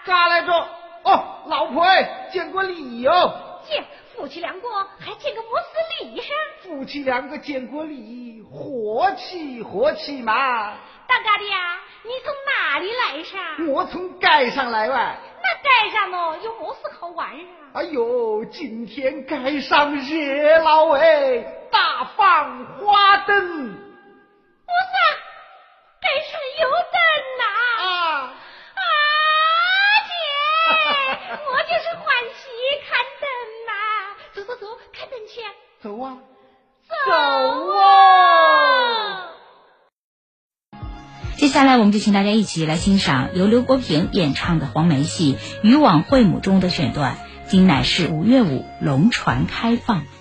咋来着？哦，老婆哎，见过礼哟。 见夫妻两个还见个么事礼上？ 夫妻两个见过礼，和气嘛。 大家的呀，你从哪里来上？ 我从街上来哇。 那街上呢有么事好玩啊？ 哎呦，今天街上热闹哎，大放花灯。 不是，街上有灯呐！姐，我就是欢喜看灯呐！走走走，看灯去。 走啊， 走啊！ 接下来我们就请大家一起来欣赏由刘国平演唱的黄梅戏《渔网会母》中的选段，今乃是5月5龙船开放。